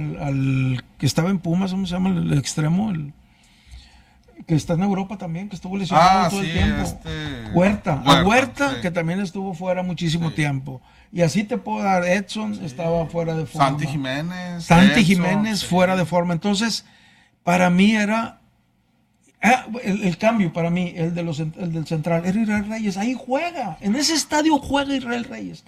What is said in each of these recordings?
al que estaba en Pumas, ¿cómo se llama el extremo? Que está en Europa también, que estuvo lesionado todo el tiempo. Huerta, sí, que también estuvo fuera muchísimo tiempo. Y así te puedo dar, Edson estaba fuera de forma. Santi Jiménez fuera de forma. Entonces, para mí era el cambio, para mí, el del central, era Israel Reyes. Ahí juega, en ese estadio juega Israel Reyes.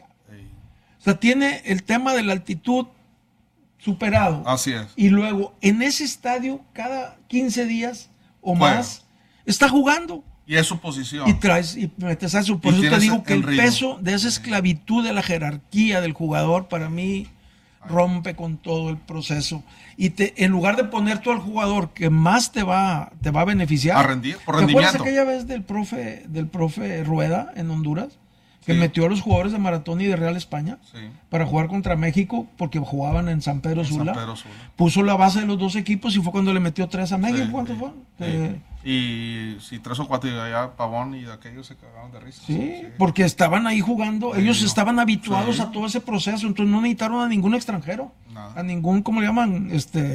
O sea, tiene el tema de la altitud superado. Así es. Y luego, en ese estadio, cada 15 días o más, está jugando. Y es su posición. Y metes a su. Por eso te digo que el peso de esa esclavitud de la jerarquía del jugador, para mí, rompe con todo el proceso. Y en lugar de poner tú al jugador que más te va a beneficiar. A rendir, por rendimiento. ¿Te acuerdas aquella vez del profe Rueda en Honduras? Que metió a los jugadores de Maratón y de Real España para jugar contra México porque jugaban en San Pedro Sula. Puso la base de los dos equipos y fue cuando le metió 3 a México. ¿Cuántos fueron? Y 3 o 4 y allá Pavón y de aquellos se cagaron de risa. Sí, porque estaban ahí jugando, ellos estaban habituados a todo ese proceso, entonces no necesitaron a ningún extranjero, a ningún, ¿cómo le llaman?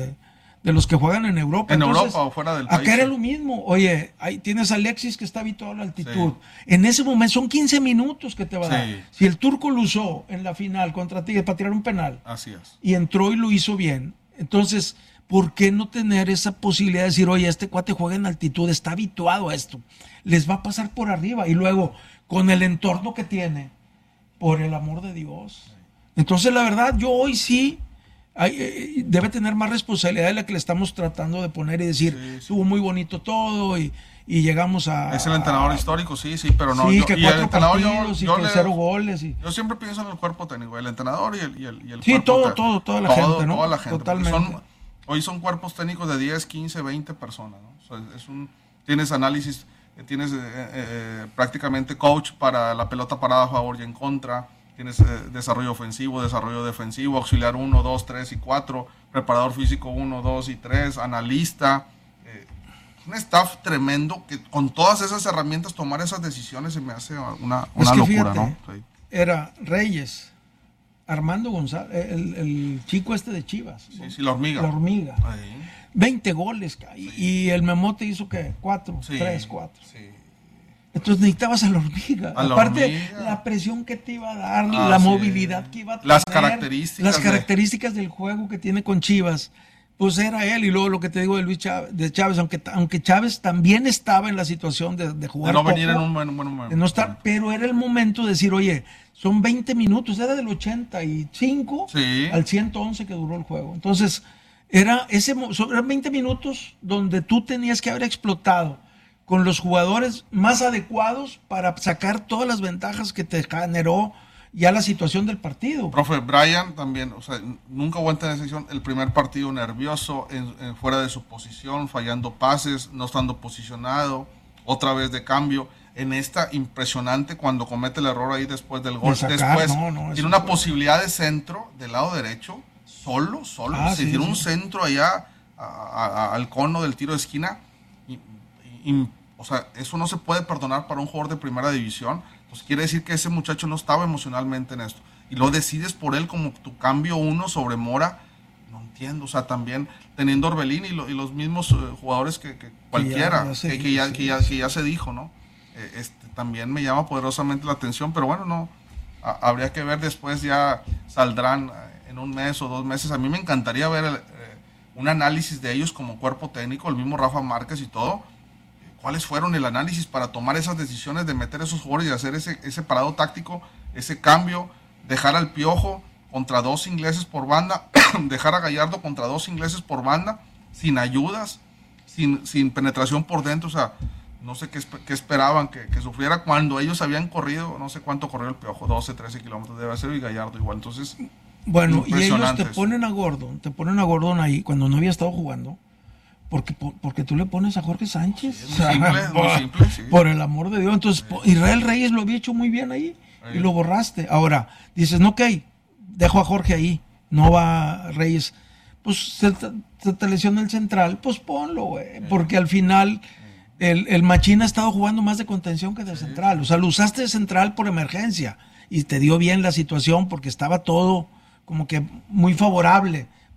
De los que juegan en Europa. Entonces, Europa o fuera del país. Acá era lo mismo. Oye, ahí tienes a Alexis que está habituado a la altitud. En ese momento son 15 minutos que te va a dar. Si el turco lo usó en la final contra Tigres para tirar un penal. Así es. Y entró y lo hizo bien. Entonces, ¿por qué no tener esa posibilidad de decir, oye, este cuate juega en altitud, está habituado a esto? Les va a pasar por arriba. Y luego, con el entorno que tiene, por el amor de Dios. Entonces, la verdad, yo hoy sí debe tener más responsabilidad de la que le estamos tratando de poner y decir, estuvo muy bonito todo y llegamos a... Es el entrenador histórico, sí, pero no. Sí, que 4 partidos y que 0 goles. Yo siempre pienso en el cuerpo técnico, el entrenador y el sí, cuerpo toda la gente, ¿no? Toda la gente. Totalmente. Hoy son cuerpos técnicos de 10, 15, 20 personas, ¿no? O sea, tienes análisis, tienes prácticamente coach para la pelota parada a favor y en contra. Tienes desarrollo ofensivo, desarrollo defensivo, auxiliar 1, 2, 3 y 4, preparador físico 1, 2 y 3, analista. Un staff tremendo que con todas esas herramientas tomar esas decisiones se me hace una locura, fíjate, ¿no? Sí. Era Reyes, Armando González, el chico de Chivas. Sí, la hormiga. La hormiga. Ahí. 20 goles. Y el Memote hizo, ¿qué? 4, 3, 4. Sí. Entonces necesitabas a la hormiga. Aparte, la presión que te iba a dar, la movilidad que iba a tener. Las características del juego que tiene con Chivas. Pues era él. Y luego lo que te digo de Chávez, aunque Chávez también estaba en la situación de jugar. De no venir en un buen momento. De no estar, pero era el momento de decir, oye, son 20 minutos. Era del 85 al 111 que duró el juego. Entonces, eran 20 minutos donde tú tenías que haber explotado con los jugadores más adecuados para sacar todas las ventajas que te generó ya la situación del partido. Profe, Brian también, o sea, nunca aguanta en decisión, el primer partido nervioso, fuera de su posición, fallando pases, no estando posicionado, otra vez de cambio, en esta impresionante cuando comete el error ahí después del gol, después tiene una posibilidad de centro del lado derecho, solo, se tiene un centro allá al cono del tiro de esquina, o sea, eso no se puede perdonar para un jugador de primera división. Entonces quiere decir que ese muchacho no estaba emocionalmente en esto. Y lo decides por él como tu cambio 1 sobre Mora. No entiendo. O sea, también teniendo Orbelín y los mismos jugadores que cualquiera, que ya se dijo, ¿no? También me llama poderosamente la atención. Pero bueno, no. Habría que ver después, ya saldrán en un mes o 2 meses. A mí me encantaría ver un análisis de ellos como cuerpo técnico, el mismo Rafa Márquez y todo. ¿Cuáles fueron el análisis para tomar esas decisiones de meter esos jugadores y hacer ese parado táctico, ese cambio, dejar al Piojo contra 2 ingleses por banda, dejar a Gallardo contra 2 ingleses por banda, sin ayudas, sin penetración por dentro? O sea, no sé qué esperaban que sufriera cuando ellos habían corrido, no sé cuánto corrió el Piojo, 12, 13 kilómetros debe ser, y Gallardo igual. Entonces, bueno, y ellos te ponen a Gordon ahí cuando no había estado jugando. Porque tú le pones a Jorge Sánchez. Sí, muy simple, sí. Por el amor de Dios. Entonces, Israel Reyes lo había hecho muy bien ahí y lo borraste. Ahora, dices, no, ok, dejo a Jorge ahí, no va Reyes. Pues se te lesiona el central, pues ponlo, güey. Porque al final el Machín ha estado jugando más de contención que de central. O sea, lo usaste de central por emergencia y te dio bien la situación porque estaba todo como que muy favorable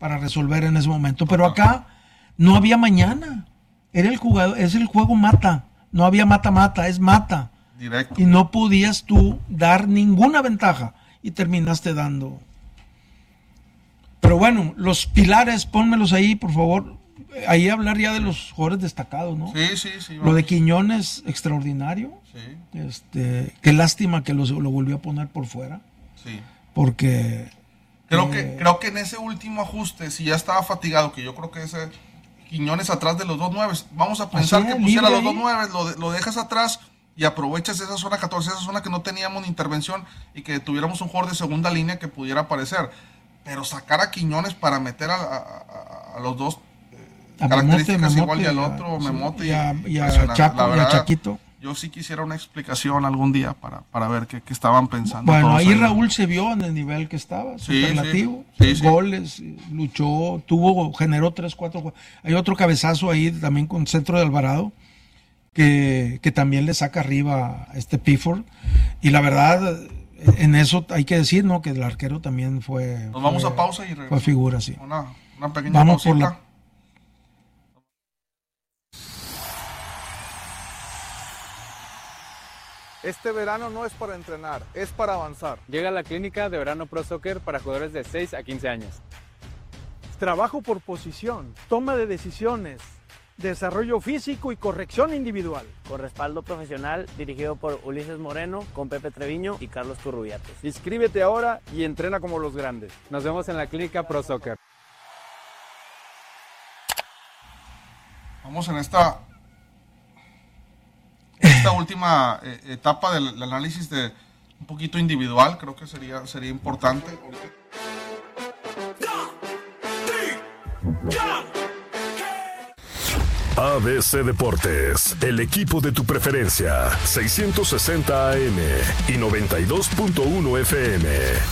para resolver en ese momento. Pero acá no había mañana. Era el jugador, es el juego mata. No había mata-mata, es mata. Directo. Y no podías tú dar ninguna ventaja. Y terminaste dando. Pero bueno, los pilares, pónmelos ahí, por favor. Ahí hablar ya de los jugadores destacados, ¿no? Sí. Lo de Quiñones, extraordinario. Sí. Qué lástima que lo volvió a poner por fuera. Sí. Porque... Creo que en ese último ajuste, si ya estaba fatigado, que yo creo que ese Quiñones atrás de los 2 9, vamos a pensar que pusiera los 2 9, lo dejas atrás y aprovechas esa zona 14, esa zona que no teníamos ni intervención y que tuviéramos un jugador de segunda línea que pudiera aparecer. Pero sacar a Quiñones para meter a los dos características Memote, igual y al otro, Memote y a Chaco y a Chaquito. Yo sí quisiera una explicación algún día para ver qué estaban pensando. Bueno, ahí Raúl se vio en el nivel que estaba, superlativo. Sí. Goles, luchó, generó 3-4. Hay otro cabezazo ahí también con centro de Alvarado, que también le saca arriba a Pickford. Y la verdad, en eso hay que decir, ¿no? Que el arquero también fue... Nos vamos a pausa y regresamos. Fue figura, sí. Una pequeña pausita. Por la... Este verano no es para entrenar, es para avanzar. Llega a la clínica de verano Pro Soccer para jugadores de 6 a 15 años. Trabajo por posición, toma de decisiones, desarrollo físico y corrección individual. Con respaldo profesional dirigido por Ulises Moreno, con Pepe Treviño y Carlos Turrubiates. Inscríbete ahora y entrena como los grandes. Nos vemos en la clínica Pro Soccer. Vamos en esta última etapa del análisis de un poquito individual, creo que sería importante. ABC Deportes, el equipo de tu preferencia, 660 AM y 92.1 FM.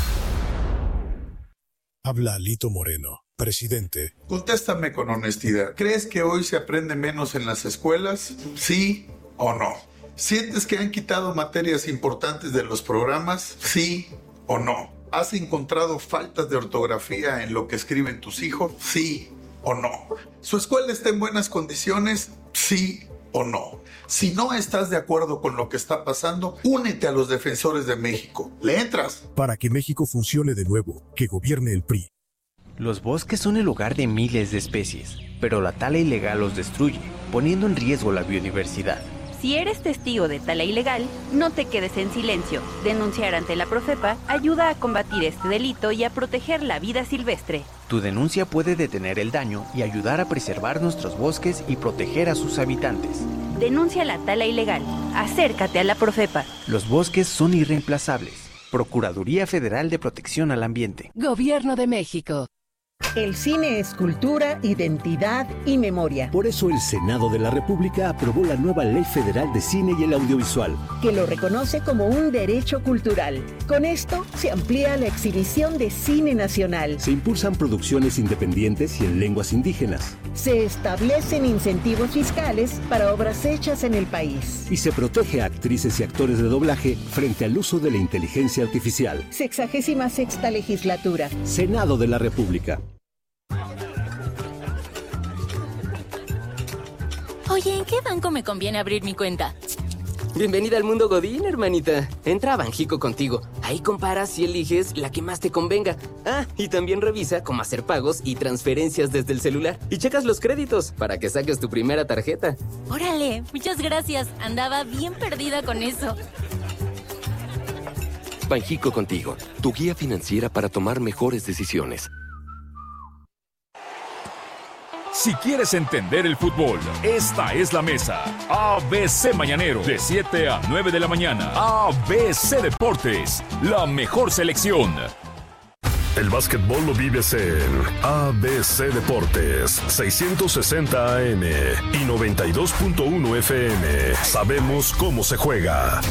Habla Lito Moreno, presidente. Contéstame con honestidad. ¿Crees que hoy se aprende menos en las escuelas? ¿Sí o no? ¿Sientes que han quitado materias importantes de los programas? ¿Sí o no? ¿Has encontrado faltas de ortografía en lo que escriben tus hijos? ¿Sí o no? ¿Su escuela está en buenas condiciones? ¿Sí o no? Si no estás de acuerdo con lo que está pasando, únete a los defensores de México. ¿Le entras? Para que México funcione de nuevo, que gobierne el PRI. Los bosques son el hogar de miles de especies, pero la tala ilegal los destruye, poniendo en riesgo la biodiversidad. Si eres testigo de tala ilegal, no te quedes en silencio. Denunciar ante la Profepa ayuda a combatir este delito y a proteger la vida silvestre. Tu denuncia puede detener el daño y ayudar a preservar nuestros bosques y proteger a sus habitantes. Denuncia la tala ilegal. Acércate a la Profepa. Los bosques son irreemplazables. Procuraduría Federal de Protección al Ambiente. Gobierno de México. El cine es cultura, identidad y memoria. Por eso el Senado de la República aprobó la nueva Ley Federal de Cine y el Audiovisual, que lo reconoce como un derecho cultural. Con esto se amplía la exhibición de cine nacional. Se impulsan producciones independientes y en lenguas indígenas. Se establecen incentivos fiscales para obras hechas en el país. Y se protege a actrices y actores de doblaje frente al uso de la inteligencia artificial. 66ª legislatura. Senado de la República. Oye, ¿en qué banco me conviene abrir mi cuenta? Bienvenida al mundo Godín, hermanita. Entra a Banjico contigo. Ahí comparas y eliges la que más te convenga. Ah, y también revisa cómo hacer pagos y transferencias desde el celular. Y checas los créditos para que saques tu primera tarjeta. Órale, muchas gracias. Andaba bien perdida con eso. Banjico contigo, tu guía financiera para tomar mejores decisiones. Si quieres entender el fútbol, esta es la mesa. ABC Mañanero, de 7 a 9 de la mañana. ABC Deportes, la mejor selección. El básquetbol lo vives en ABC Deportes, 660 AM y 92.1 FM. Sabemos cómo se juega.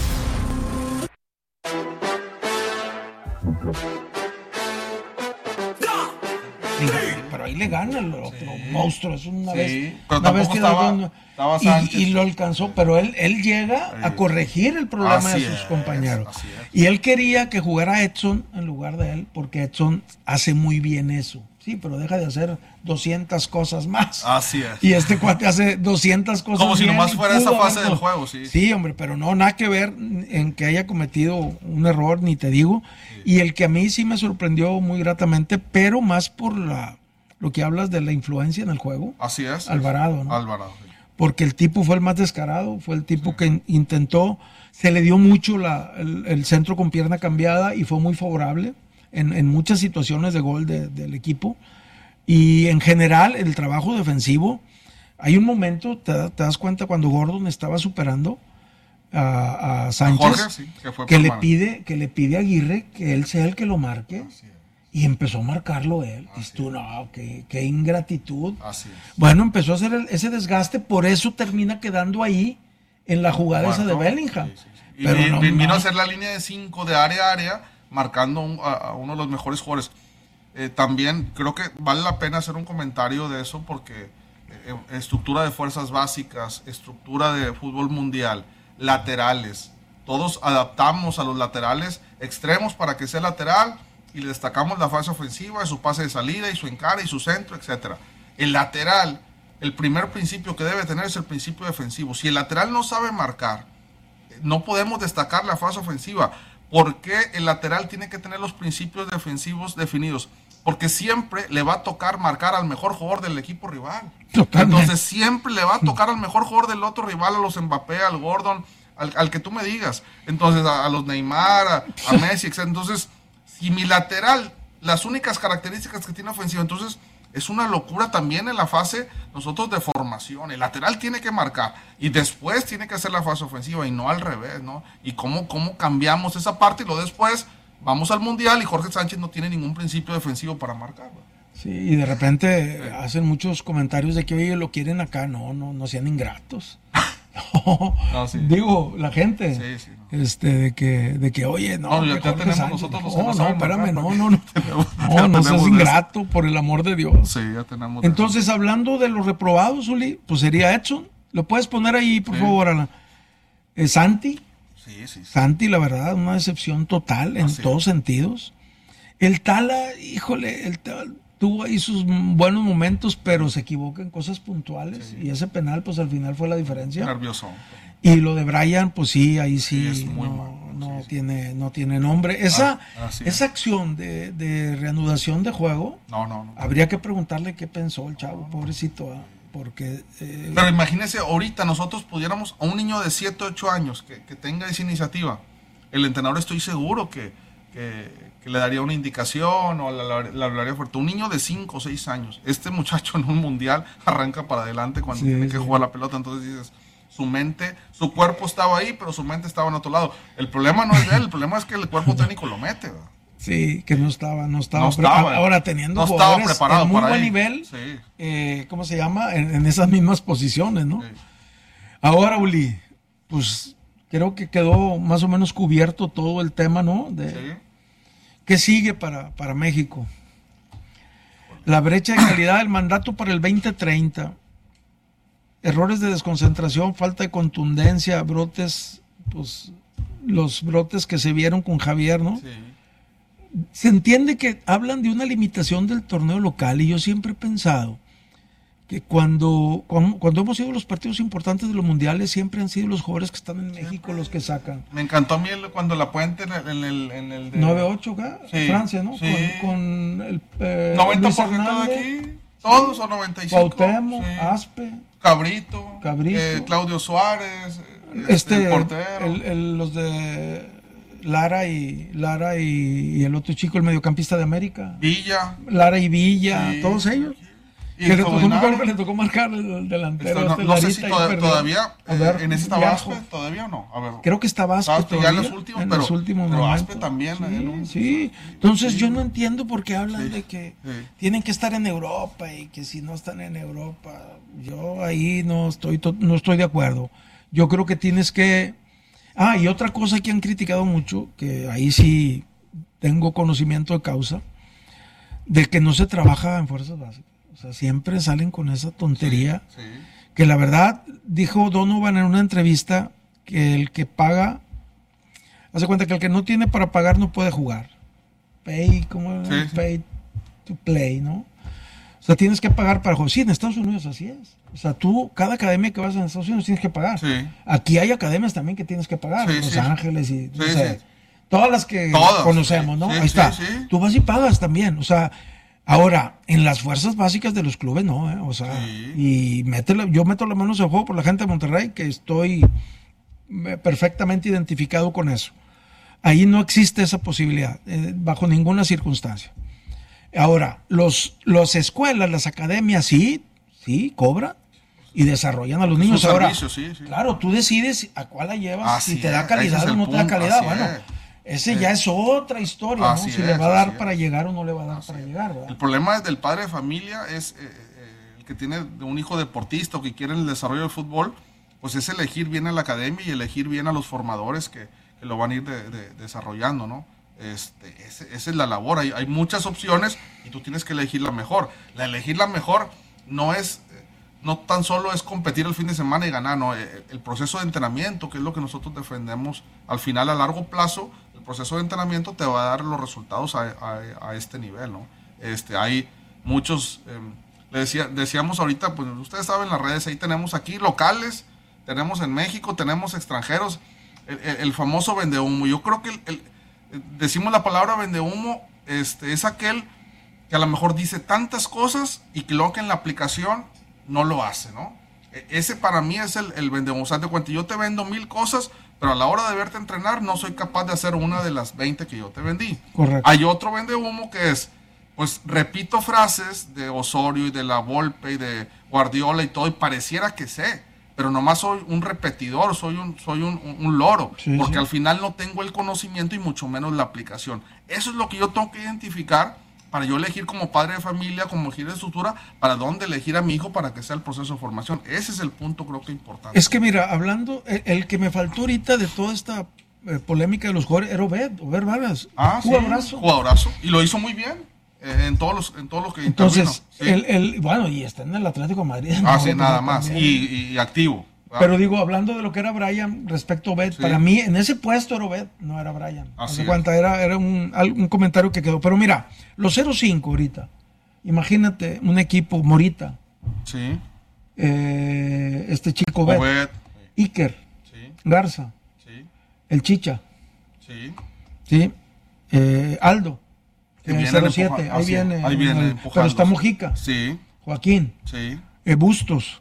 Pero ahí le gana el otro monstruo. Es una vez que estaba y lo alcanzó, pero él llega a corregir el problema de sus compañeros. Y él quería que jugara Edson en lugar de él, porque Edson hace muy bien eso. Sí, pero deja de hacer 200 cosas más. Así es. Y este cuate hace 200 cosas como si nomás fuera esa fase haberlo. del juego, sí. Sí, hombre, pero no, nada que ver en que haya cometido un error, ni te digo. Sí. Y el que a mí sí me sorprendió muy gratamente, pero más por lo que hablas de la influencia en el juego. Así es. Alvarado, ¿no? Alvarado, sí. Porque el tipo fue el más descarado, fue el tipo que intentó, se le dio mucho el centro con pierna cambiada y fue muy favorable en muchas situaciones de gol del equipo. Y en general el trabajo defensivo, hay un momento, te das cuenta cuando Gordon estaba superando a Sánchez, a Jorge, sí, que le pide a Aguirre que él sea el que lo marque. Y empezó a marcarlo él. Dices tú, no, qué ingratitud. Así es. Bueno, empezó a hacer ese desgaste, por eso termina quedando ahí en la jugada esa de Bellingham. Sí. Pero vino a hacer la línea de 5 de área a área, marcando a uno de los mejores jugadores. También creo que vale la pena hacer un comentario de eso porque estructura de fuerzas básicas, estructura de fútbol mundial, laterales, todos adaptamos a los laterales extremos para que sea lateral y le destacamos la fase ofensiva, su pase de salida y su encare y su centro, etcétera. El lateral, el primer principio que debe tener es el principio defensivo. Si el lateral no sabe marcar, no podemos destacar la fase ofensiva. ¿Por qué el lateral tiene que tener los principios defensivos definidos? Porque siempre le va a tocar marcar al mejor jugador del equipo rival. Totalmente. Entonces siempre le va a tocar al mejor jugador del otro rival, a los Mbappé, al Gordon, al que tú me digas. Entonces a los Neymar, a Messi, etc. Entonces, si mi lateral, las únicas características que tiene ofensiva, entonces es una locura también en la fase nosotros de formación. El lateral tiene que marcar y después tiene que hacer la fase ofensiva y no al revés, ¿no? Y cómo cambiamos esa parte y lo después vamos al Mundial y Jorge Sánchez no tiene ningún principio defensivo para marcar, ¿no? Sí, y de repente hacen muchos comentarios de que, oye, lo quieren acá. No sean ingratos. No, sí. Digo, la gente, sí, no. De que oye, no, ya tenemos Sánchez, nosotros los que no saben espérame, no seas ingrato, por el amor de Dios. Sí, ya tenemos. Entonces, hablando de los reprobados, Uli, pues sería Edson. ¿Lo puedes poner ahí, por favor, Alan? Santi. Sí. Santi, la verdad, una decepción total en todos sentidos. El Tala, híjole, tuvo ahí sus buenos momentos, pero se equivoca en cosas puntuales. Y ese penal, pues al final fue la diferencia. Nervioso. Y lo de Brian, pues sí, ahí sí, no tiene nombre. Esa acción de reanudación de juego, no. Habría que preguntarle qué pensó el chavo, pobrecito. Porque, pero imagínese, ahorita nosotros pudiéramos, a un niño de 7, 8 años que tenga esa iniciativa, el entrenador estoy seguro que le daría una indicación o le hablaría fuerte. Un niño de 5 o 6 años, este muchacho en un mundial arranca para adelante cuando tiene que jugar la pelota, entonces dices, su mente, su cuerpo estaba ahí, pero su mente estaba en otro lado. El problema no es de él, el problema es que el cuerpo técnico lo mete, ¿verdad? Sí, que no estaba ahora teniendo jugadores en muy buen nivel, ¿cómo se llama? En esas mismas posiciones, ¿no? Sí. Ahora, Uli, pues creo que quedó más o menos cubierto todo el tema, ¿no? ¿Qué sigue para México? La brecha de calidad del mandato para el 2030, errores de desconcentración, falta de contundencia, brotes, pues los brotes que se vieron con Javier, ¿no? Sí. Se entiende que hablan de una limitación del torneo local y yo siempre he pensado que cuando hemos ido a los partidos importantes de los mundiales siempre han sido los jugadores que están en México los que sacan. Me encantó a mí cuando la Puente en el de 9-8 acá, Francia, ¿no? Sí. Con el 90% de aquí, todos o 95%. Cuauhtémoc, Aspe, Cabrito, Claudio Suárez, el portero. Los de Lara y el otro chico, el mediocampista de América. Lara y Villa, todos ellos. Y que le tocó marcar el delantero. No sé si todavía en ese está Aspe, todavía o no. A ver, creo que estaba Aspe ya en los últimos, pero Aspe también. Sí. Entonces yo no entiendo por qué hablan de que tienen que estar en Europa y que si no están en Europa, yo ahí no estoy de acuerdo. Yo creo que tienes que... y otra cosa que han criticado mucho, que ahí sí tengo conocimiento de causa, de que no se trabaja en fuerzas básicas. O sea, siempre salen con esa tontería. Sí. Que la verdad, dijo Donovan en una entrevista, que el que paga, hace cuenta que el que no tiene para pagar no puede jugar. Pay to play, ¿no? sea, tienes que pagar para jugar. Sí, en Estados Unidos así es. O sea, tú, cada academia que vas en Estados Unidos tienes que pagar. Sí. Aquí hay academias también que tienes que pagar. Sí, Los sí. Ángeles y... Sí, o sea, sí. todas las que conocemos, ¿no? Sí, Ahí está. sí, sí. Tú vas y pagas también. O sea, ahora, en las fuerzas básicas de los clubes, no, O sea, y yo meto las manos al juego por la gente de Monterrey, que estoy perfectamente identificado con eso. Ahí no existe esa posibilidad, bajo ninguna circunstancia. Ahora, las escuelas, las academias, sí, cobran y desarrollan a los niños. Ahora, claro, tú decides a cuál la llevas, si te da calidad o no te da calidad. Bueno, ese ya es otra historia, ¿no? Si le va a dar para llegar o no le va a dar para llegar, ¿verdad? El problema del padre de familia es el que tiene un hijo deportista o que quiere el desarrollo del fútbol, pues es elegir bien a la academia y elegir bien a los formadores que lo van a ir desarrollando, ¿no? Esa es la labor. Hay muchas opciones y tú tienes que elegir la mejor. Elegir la mejor no tan solo es competir el fin de semana y ganar, no. El proceso de entrenamiento, que es lo que nosotros defendemos, al final, a largo plazo, el proceso de entrenamiento te va a dar los resultados a este nivel, ¿no? Hay muchos, decíamos ahorita, pues ustedes saben, las redes, ahí tenemos aquí locales, tenemos en México, tenemos extranjeros, el famoso vendehumo. Yo creo que decimos la palabra vendehumo, es aquel que a lo mejor dice tantas cosas y que luego que en la aplicación no lo hace, ¿no? Ese para mí es el vendehumo. O sea, te cuento, yo te vendo 1000 cosas, pero a la hora de verte entrenar no soy capaz de hacer una de las 20 que yo te vendí. Correcto. Hay otro vendehumo que es, pues repito frases de Osorio y de la Volpe y de Guardiola y todo, y pareciera que sé, pero nomás soy un repetidor, soy un loro, porque al final no tengo el conocimiento y mucho menos la aplicación. Eso es lo que yo tengo que identificar para yo elegir como padre de familia, como elegir de estructura, para dónde elegir a mi hijo para que sea el proceso de formación. Ese es el punto, creo que importante. Es que mira, hablando, el que me faltó ahorita de toda esta polémica de los jugadores era Obed Vargas. Jugadorazo. Y lo hizo muy bien. En todos los que entonces bueno, y está en el Atlético de Madrid. Sí, nada más. Y activo. Pero digo, hablando de lo que era Brian respecto a Obed, para mí en ese puesto era Obed, no era Brian. Así cuenta, era un comentario que quedó. Pero mira, los 0-5 ahorita, imagínate un equipo, Morita, este chico Obed, Iker, Garza, el Chicha, Aldo, el 0-7, ahí viene, pero está Mojica, Joaquín, Bustos,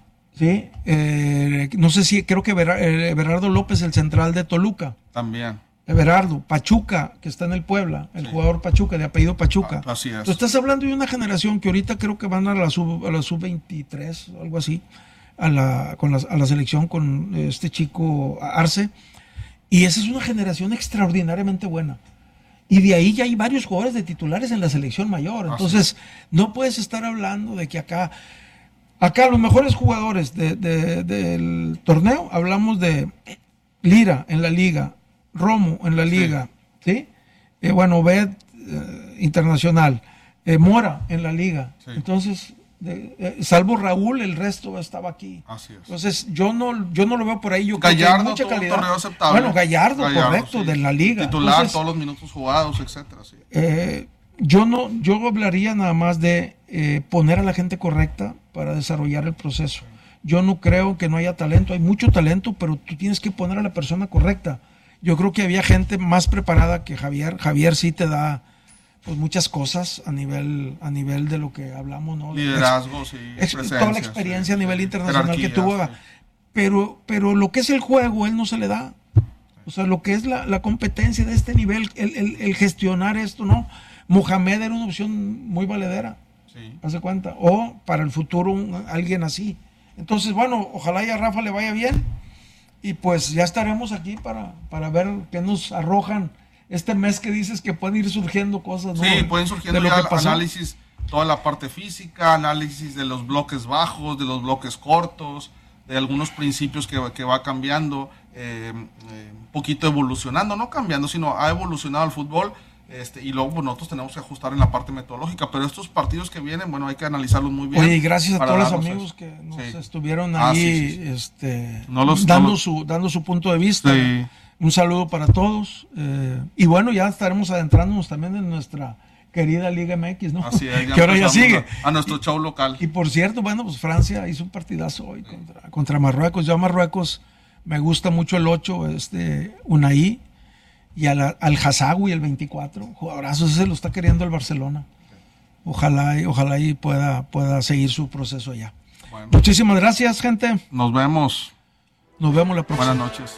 no sé si, creo que Berardo López, el central de Toluca, también, Berardo, Pachuca, que está en el Puebla, el jugador Pachuca, de apellido Pachuca. Así es. Tú estás hablando de una generación que ahorita creo que van a la sub-23, algo así, a la selección con este chico Arce, y esa es una generación extraordinariamente buena. Y de ahí ya hay varios jugadores de titulares en la selección mayor. Entonces, no puedes estar hablando de que acá los mejores jugadores del torneo, hablamos de Lira en la liga, Romo en la liga, Obed internacional, Mora en la liga. Entonces, salvo Raúl, el resto estaba aquí. Así es. Entonces, yo no lo veo por ahí. Yo Gallardo, creo que hay mucha calidad. Un torneo aceptable. Bueno, Gallardo correcto, de la liga. Titular, entonces, todos los minutos jugados, etcétera. Yo hablaría nada más de poner a la gente correcta para desarrollar el proceso. Yo no creo que no haya talento, hay mucho talento, pero tú tienes que poner a la persona correcta. Yo creo que había gente más preparada que Javier. Javier sí te da pues muchas cosas a nivel de lo que hablamos, ¿no? Liderazgo, toda la experiencia a nivel internacional que tuvo. Pero lo que es el juego, él no se le da. O sea, lo que es la competencia de este nivel, el gestionar esto, ¿no? Mohamed era una opción muy valedera, ¿hace cuenta? O para el futuro alguien así. Entonces, bueno, ojalá y a Rafa le vaya bien y pues ya estaremos aquí para ver qué nos arrojan este mes que dices que pueden ir surgiendo cosas, ¿no? Sí, pueden surgiendo ya análisis, toda la parte física, análisis de los bloques bajos, de los bloques cortos, de algunos principios que va cambiando, un poquito evolucionando, no cambiando, sino ha evolucionado el fútbol. Y luego pues, nosotros tenemos que ajustar en la parte metodológica, pero estos partidos que vienen, bueno, hay que analizarlos muy bien. Oye, y gracias a todos los amigos que nos estuvieron ahí dando su punto de vista. Un saludo para todos. Y bueno, ya estaremos adentrándonos también en nuestra querida Liga MX, ¿no? Así es, que ahora ya sigue. A nuestro show local. Y por cierto, bueno, pues Francia hizo un partidazo hoy contra Marruecos. Yo a Marruecos me gusta mucho el 8, Unai, y al Hazawi, el 24. Jugadorazo, ese lo está queriendo el Barcelona. Ojalá y pueda seguir su proceso allá. Bueno. Muchísimas gracias, gente. Nos vemos la próxima. Buenas noches.